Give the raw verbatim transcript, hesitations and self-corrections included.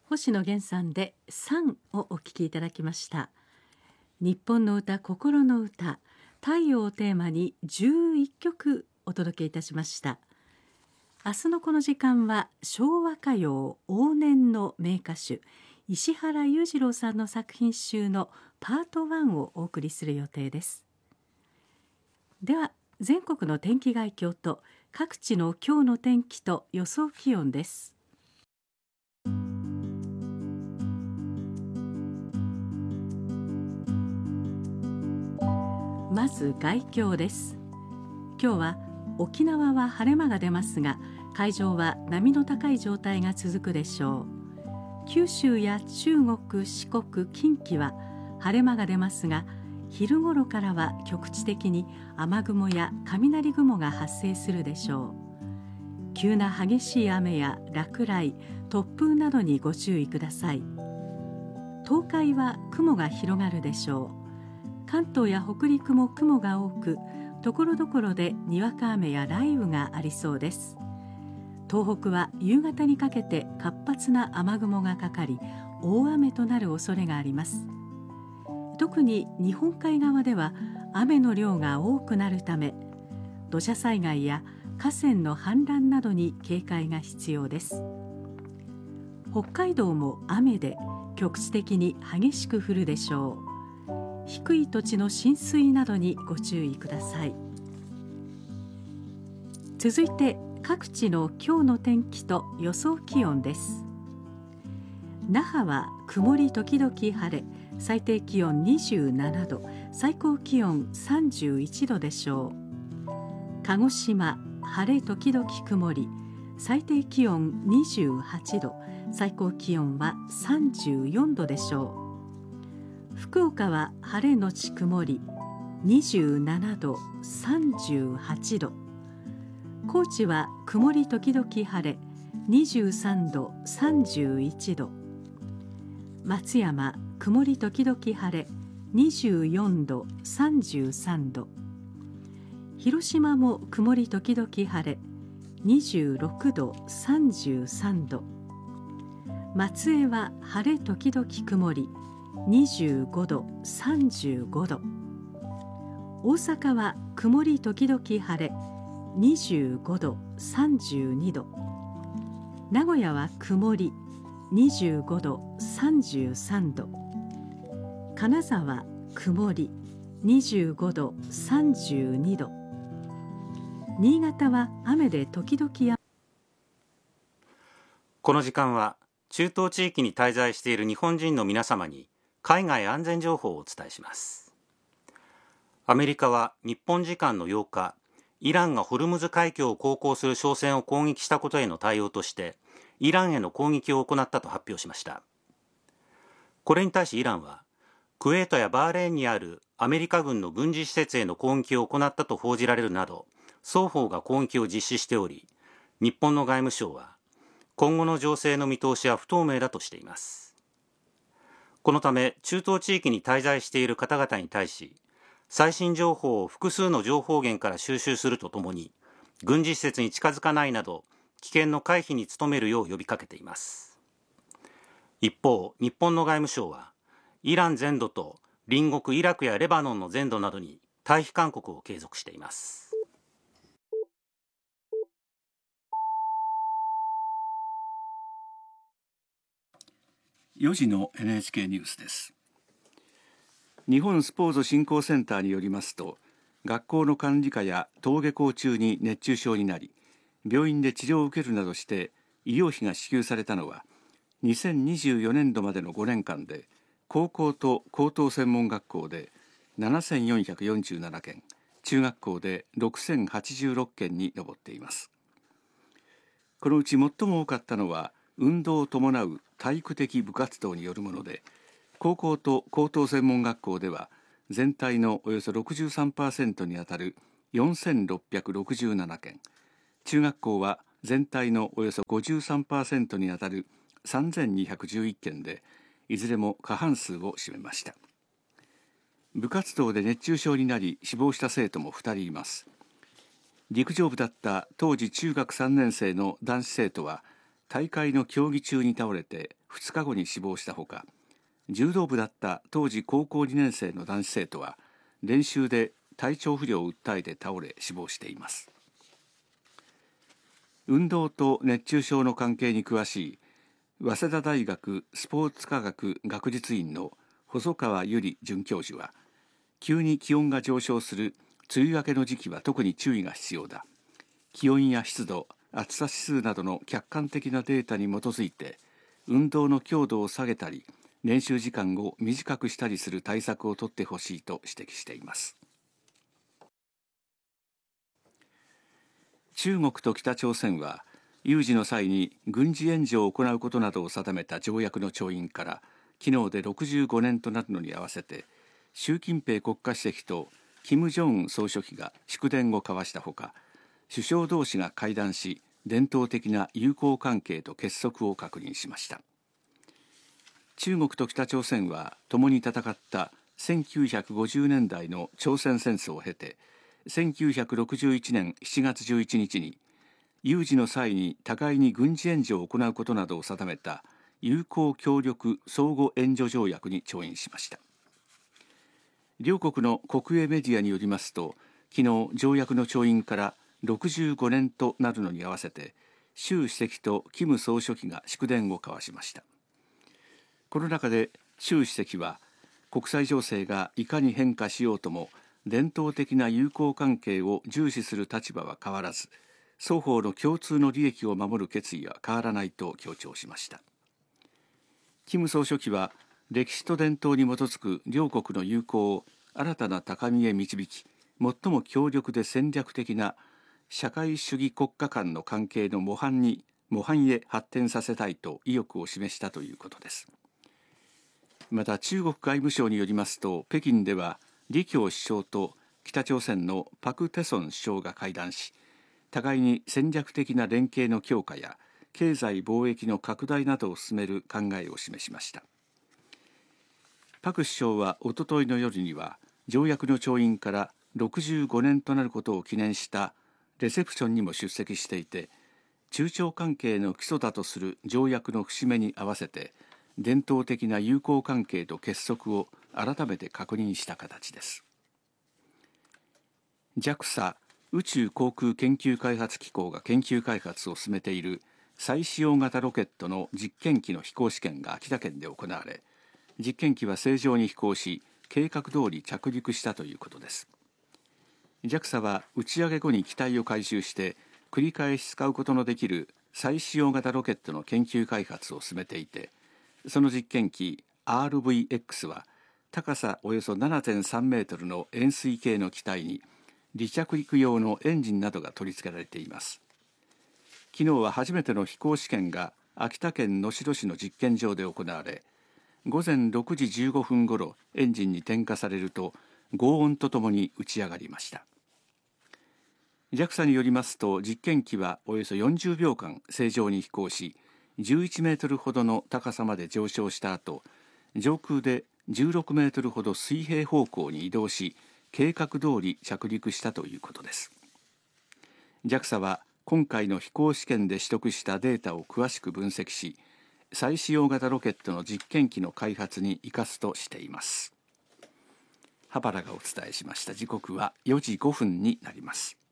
星野源さんでさんをお聞きいただきました。日本の歌、心の歌、太陽をテーマにじゅういっきょくお届けいたしました。明日のこの時間は昭和歌謡往年の名歌手石原裕次郎さんの作品集のパートワンをお送りする予定です。では全国の天気概況と各地の今日の天気と予想気温です。まず概況です。今日は沖縄は晴れ間が出ますが、海上は波の高い状態が続くでしょう。九州や中国、四国、近畿は晴れ間が出ますが、昼ごろからは局地的に雨雲や雷雲が発生するでしょう。急な激しい雨や落雷、突風などにご注意ください。東海は雲が広がるでしょう。関東や北陸も雲が多く、ところどころでにわか雨や雷雨がありそうです。東北は夕方にかけて活発な雨雲がかかり、大雨となる恐れがあります。特に日本海側では雨の量が多くなるため、土砂災害や河川の氾濫などに警戒が必要です。北海道も雨で局地的に激しく降るでしょう。低い土地の浸水などにご注意ください。続いて各地の今日の天気と予想気温です。那覇は曇り時々晴れ、最低気温にじゅうななど、最高気温さんじゅういちどでしょう。鹿児島晴れ時々曇り、最低気温にじゅうはちど、最高気温はさんじゅうよんどでしょう。福岡は晴れのち曇り、にじゅうななど、さんじゅうはちど。高知は曇り時々晴れ、にじゅうさんど、さんじゅういちど。松山曇り時々晴れ、にじゅうよんど、さんじゅうさんど。広島も曇り時々晴れ、にじゅうろくど、さんじゅうさんど。松江は晴れ時々曇り、にじゅうごど、さんじゅうごど。大阪は曇り時々晴れ、にじゅうごど、さんじゅうにど。名古屋は曇り、にじゅうごど、さんじゅうさんど。金沢曇り、にじゅうごど、さんじゅうにど。新潟は雨で時々雨。 この時間は中東地域に滞在している日本人の皆様に海外安全情報をお伝えします。アメリカは日本時間のようか、イランがホルムズ海峡を航行する商船を攻撃したことへの対応としてイランへの攻撃を行ったと発表しました。これに対しイランは、クウェートやバーレーンにあるアメリカ軍の軍事施設への攻撃を行ったと報じられるなど、双方が攻撃を実施しており、日本の外務省は今後の情勢の見通しは不透明だとしています。このため中東地域に滞在している方々に対し、最新情報を複数の情報源から収集するとともに、軍事施設に近づかないなど危険の回避に努めるよう呼びかけています。一方、日本の外務省はイラン全土と隣国イラクやレバノンの全土などに退避勧告を継続しています。 よじの エヌエイチケー ニュースです。日本スポーツ振興センターによりますと、学校の管理課や登下校中に熱中症になり、病院で治療を受けるなどして医療費が支給されたのは、にせんにじゅうよねんどまでのごねんかんで高校と高等専門学校でななせんよんひゃくよんじゅうななけん、中学校でろくせんはちじゅうろっけんに上っています。このうち最も多かったのは運動を伴う体育的部活動によるもので、高校と高等専門学校では全体のおよそ ろくじゅうさんパーセント にあたるよんせんろっぴゃくろくじゅうななけん、中学校は全体のおよそ ごじゅうさんパーセント にあたるさんぜんにひゃくじゅういっけんで、いずれも過半数を占めました。部活動で熱中症になり死亡した生徒もふたりいます。陸上部だった当時中学さんねんせいの男子生徒は大会の競技中に倒れてふつかごに死亡したほか、柔道部だった当時高校にねん生の男子生徒は練習で体調不良を訴えて倒れ死亡しています。運動と熱中症の関係に詳しい早稲田大学スポーツ科学学術院の細川由里准教授は、急に気温が上昇する梅雨明けの時期は特に注意が必要だ。気温や湿度、暑さ指数などの客観的なデータに基づいて運動の強度を下げたり練習時間を短くしたりする対策を取ってほしいと指摘しています。中国と北朝鮮は有事の際に軍事援助を行うことなどを定めた条約の調印から昨日でろくじゅうごねんとなるのに合わせて、習近平国家主席と金正恩総書記が祝電を交わしたほか、首相同士が会談し、伝統的な友好関係と結束を確認しました。中国と北朝鮮は共に戦ったせんきゅうひゃくごじゅうねんだいの朝鮮戦争を経て、せんきゅうひゃくろくじゅういちねんしちがつじゅういちにちに有事の際に互いに軍事援助を行うことなどを定めた友好協力相互援助条約に調印しました。両国の国営メディアによりますと、昨日条約の調印からろくじゅうごねんとなるのに合わせて、習主席と金総書記が祝電を交わしました。この中で習主席は、国際情勢がいかに変化しようとも伝統的な友好関係を重視する立場は変わらず、双方の共通の利益を守る決意は変わらないと強調しました。金総書記は、歴史と伝統に基づく両国の友好を新たな高みへ導き、最も強力で戦略的な社会主義国家間の関係の模範に模範へ発展させたいと意欲を示したということです。また中国外務省によりますと、北京では李強首相と北朝鮮のパク・テソン首相が会談し、互いに戦略的な連携の強化や経済貿易の拡大などを進める考えを示しました。パク首相はおとといの夜には、条約の調印からろくじゅうごねんとなることを記念したレセプションにも出席していて、中朝関係の基礎だとする条約の節目に合わせて、伝統的な友好関係と結束を改めて確認した形です。ジャクサ 宇宙航空研究開発機構が研究開発を進めている再使用型ロケットの実験機の飛行試験が秋田県で行われ、実験機は正常に飛行し、計画通り着陸したということです。ジャクサ は打ち上げ後に機体を回収して繰り返し使うことのできる再使用型ロケットの研究開発を進めていて、その実験機 アールブイエックス は高さおよそ ななてんさんメートルの円錐形の機体に離着陸用のエンジンなどが取り付けられています。昨日は初めての飛行試験が秋田県能代市の実験場で行われ、午前ろくじじゅうごふんごろエンジンに点火されると轟音とともに打ち上がりました。 ジャクサ によりますと、実験機はおよそよんじゅうびょうかん正常に飛行し、じゅういちメートルほどの高さまで上昇した後、上空でじゅうろくメートルほど水平方向に移動し、計画通り着陸したということです。 ジャクサ は今回の飛行試験で取得したデータを詳しく分析し、再使用型ロケットの実験機の開発に生かすとしています。羽原がお伝えしました。時刻はよじごふんになります。